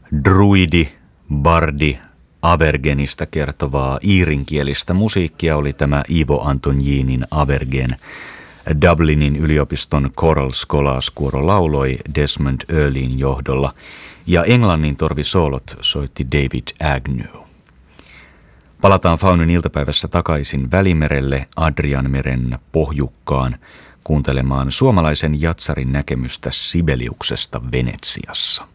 Druidi, bardi, Avergenista kertovaa iirinkielistä musiikkia oli tämä Ivo Antoninin Avergen. Dublinin yliopiston Choral Scholars-kuoro lauloi Desmond Earleyn johdolla ja englannin torvisoolot soitti David Agnew. Palataan Faunin iltapäivässä takaisin Välimerelle Adrianmeren pohjukkaan kuuntelemaan suomalaisen jatsarin näkemystä Sibeliuksesta Venetsiassa.